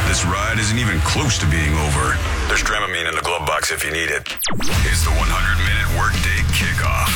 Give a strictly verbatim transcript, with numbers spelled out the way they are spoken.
This ride isn't even close to being over. There's Dramamine in the glove box if you need it. It's the one hundred minute workday kickoff.